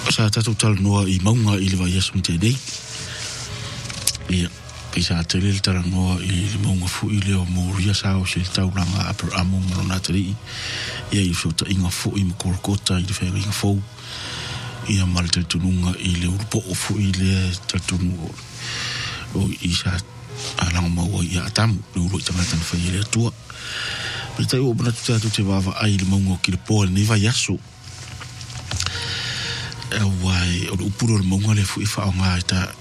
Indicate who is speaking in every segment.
Speaker 1: sa tatu tal noa I maunga I le vai asu te nei. Ia, I sa te le tala noa I le maunga fu I le o moria sa o se taulanga Abraham marona tari. Ia I fota inga fu I makorokota I le whenga inga fau. Ia mal te tununga I le urupo o fu I le tatununga o I sa alanga maua I atamu le uro I tangata na whai le atua. Pe tai o bana tu te wawa ai le maunga ki le poa ni vai asu. Wai o upuro le maunga le fu I wha o ngā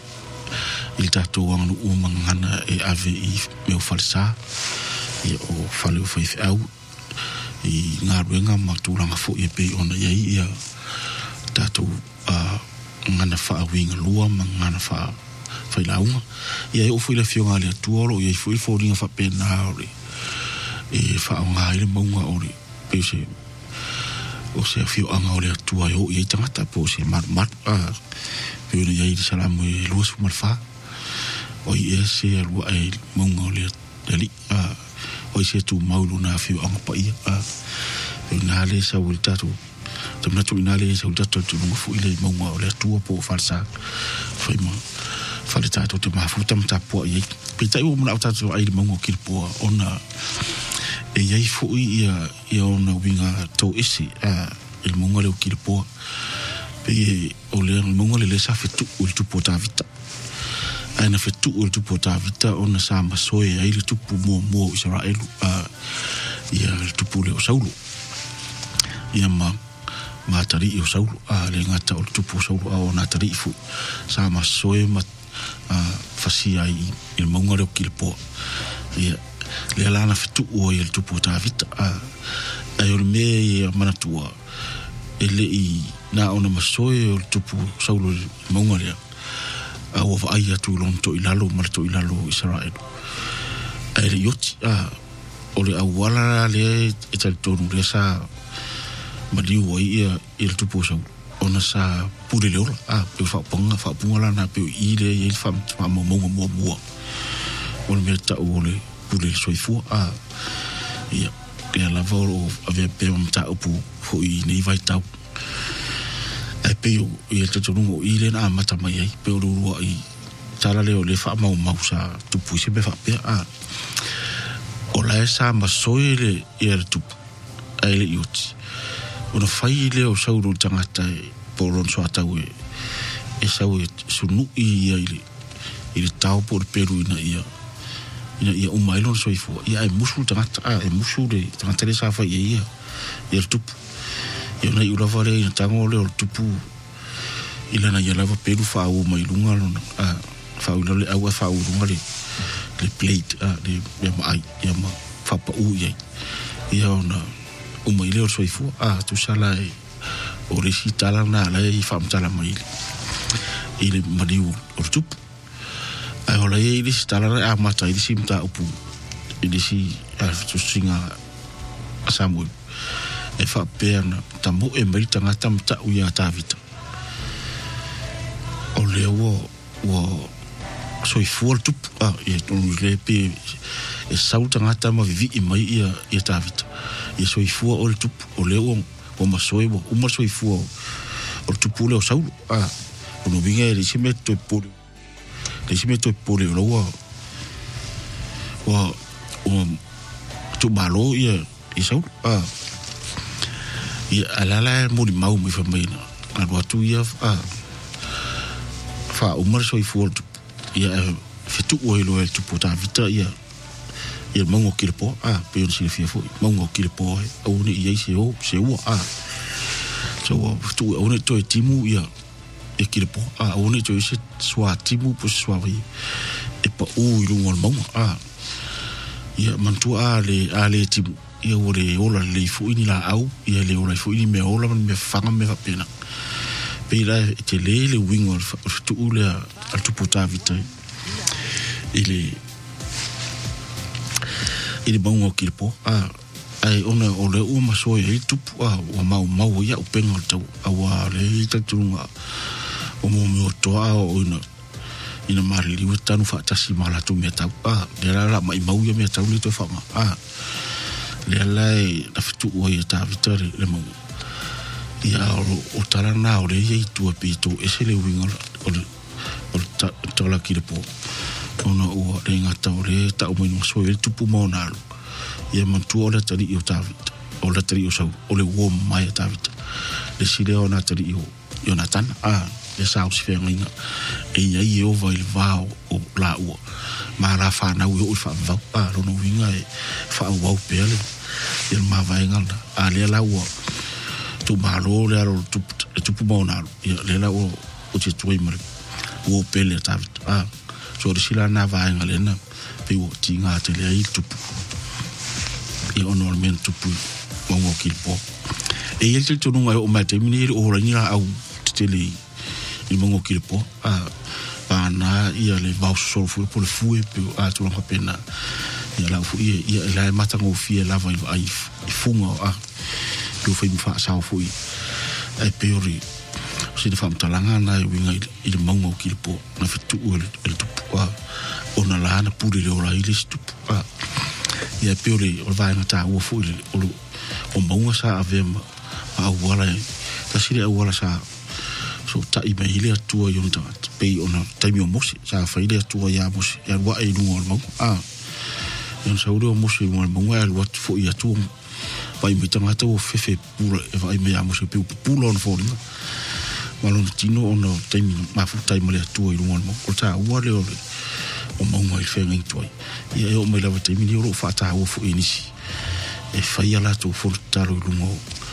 Speaker 1: I tatou wanganu ua mangana e ave I meo falsa I o whale o whaifi au I ngā ruenga matūranga fo I pei ona iai ia tatou ngana wha winga lua mangana wha whailaunga ia o whaila whionga le atuoro ia I whaila whauringa wha pēnā ore e wha o ngā ile maunga ore peo se o se whio anga ore atua I o iai tangata po se mat peo na iai di salamu e lua su malwha o I e se alua e maunga o le ali o I se tu maulu na whio anga pa ia peo na le sa uli tatu tamna tu ina le sa uli tatu tu nunga fu ile maunga o le atua po falsa whaima whale tatu te mahafuta mta po iai pe tai o muna au tatu ai le maunga o kiripoa ona e iai fu ia ona winga tau isi il maunga le o kiripoa pe o le maunga le sa fetu o le tupo ta vita aina fetu o le tupo ta vita ona sa masoe ai le tupu mo Israelu ia le tupu le o Saulu ia ma tari o Saulu le ngata o le tupu o Saulu ona tari fu sa masoe fasia I il maunga le o kiripoa ia le alana fetu o le tupu ta vita ai o le me ia manatua ele I na ona masoe o le tupu Saulu le maunga lea o va ai atu lon to ilalo mar to ilalo Israel ai le yoti o le awala le e tal tonu le sa maliu ia il tupu Saulu ona sa pule le ola pe fa punga la na pe ile il fa mo o le meta o le pule soifu ia ia la volo ave pe mta upu fo I nei vai tau ai pe o ia te tonu o ile na mata mai ai pe o ru ai tala le o le fa mau sa tupu se be fa pe o la esa masoe le ia le tupu ai le yuti ona fai le o sauru tangata poron so atau e sau sunu ia ile tau por peru ina ia umailon soifu ia e musu tangata e musu le tangata le sa fa ia le tupu ia na ura vale ina tango le o tupu ila na ia lava peru fa o mailunga lona fa ula le au fa urunga le plate le mai ia ma fa pa u ia ona umaile o soifu tu sala o resitala na la I fa mtala mai ile maliu o tupu ai ola ile stala a mata ile simta upu ile si tu singa Samuel e fa pena tamo e mai tanga tamta uia tavita o le wo soifu o tupu e tonu le pe e sauta ngata ma vivi mai ia tavita ia soifu o tupu o le o masoe o masoifu o tupu le o Saulu ono vinga le simeto pole lo wa tu malo ia Saulu ia alala mo di mau mi fa mai na do tu ia fa o masoifu ia fitu o lo el tupu ta vita ia mango kiripo pe o si fia foi mango kiripo o ni ia se o so tu o ni to timu ia e kiripo o ni to se swa timu po swa vi e pa o lu ngol mango ia mantu ale timu ia o le ola le fu ini la au ia le ola fu ini me ola me fanga me va pena pe la te le wingol tu le al tupu ta vita ile bango kiripo ai ona ole o maso e tupu o mau ia o penga tau awa le tatunga o mo me to o ina mari li tanu fa tasi mala tu me tau le la mai mau ia me tau le to fa le lai na fitu o ia ta vitore le mau ia o tarana o le ia tua pito e se le winga o tola ki le po ona ua le ngata o le ta o minu so e tupu maonalu ia mantua o le tari i o tavita o le tari o sau o le uo mai a tavita le sile o na tari i o na tana le sao si whenga inga e ia i o vai le vao o la ua ma la whanau i o i whaavau lono winga e whaavau pele i le mawai ngala le la ua tu malo le aro tupu maonalu le la o te tuai mare uo pele a tavita so le sila na vaenga le na pe o tinga te le ai tupu i ono le men tupu mongo kilpo e ia te tonunga o mai te mini o rangira au te le i mongo kilpo na ia le vau so fu po le fu e pe tu la pena ia la fu ia la mata ngo fie la vai ai funga tu foi fa sa fu e pe ori si de fam talanga na i winga i le mongo kilpo na fitu le tupu ona la na puri le ora i le tupu ia pe ori o vai na ta o fu o mongo sa ave a wala ta sire a wala sa so ta i mai le tua yo ta pe ona taimi o mosi sa fa ile tua ya mosi ya wa e no mo yon sa uro mosi mo mo ya wat fo ya tu vai mi tanga to fefe pula e vai me ya mosi pe pula on fo linga malon tino ona taimi ma fu taimi le tua i no mo ko ta wa le o mo mo i fe ngi toi ia o me la taimi ni ro fa ta o fo inisi e fa ya la to fo ta lo mo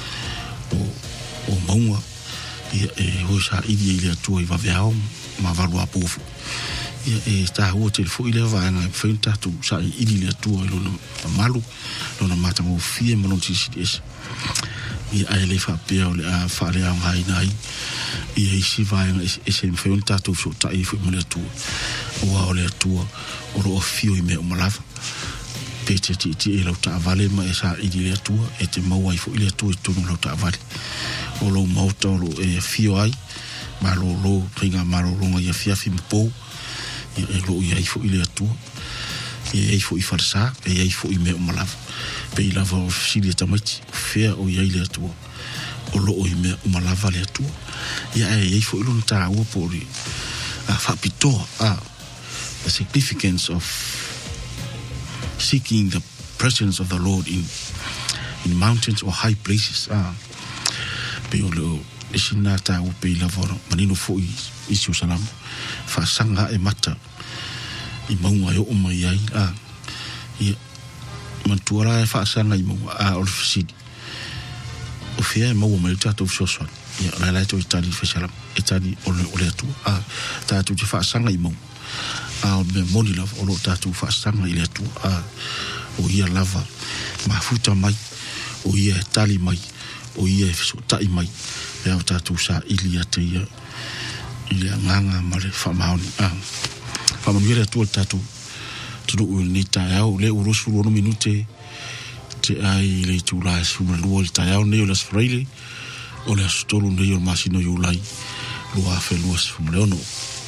Speaker 1: o maunga e hoi sa ili ili atua i waweao ma warua pofu e ta hua te fo ile waanga e whainta tu sa ili ili atua i lona malu lona mata mo fie malon tisi esa i ai le whapea o le a whaare au hai nai i eisi waanga e se whainta tu so ta i fo i mole atua o le atua o lo o fio i me o malawa pe te e lau ta avale ma e sa ili ili atua e te maua i fo ili atua i tonu lau ta avale o lo mauta o lo e fio ai ma lo pringa ma lo longa ia fiafi mpo e lo ia i fo ile atua e i fo i farsa e i fo i me o malava pe i lava o sili tamati fea o ia ile atua o lo o i me o malava le atua ia e i fo i lona ta ua po ri a whapitoa the significance of seeking the presence of the Lord in mountains or high places pe o leo e sinata o pe la vora manino foi isi o salam fa sanga e mata i maunga o mai ai ia mantuara e fa sanga i maunga o fisidi o fia e mau mai tato fsoswa ia la to itali fa salam itali o le tu tato te fa sanga i maunga o me moni la o lo tato fa sanga i le tu o ia lava mafuta mai o ia tali mai o ia so tai mai e au tatu sa ilia te ia ilia nganga ma le whamaoni whamaoni le atua tatu tunu ui ni tai au le urosu rono minute te ai le tūla e suma lua le tai au neo le sfreile o le asutolu neo le masino iulai lua afe lua sfuma leono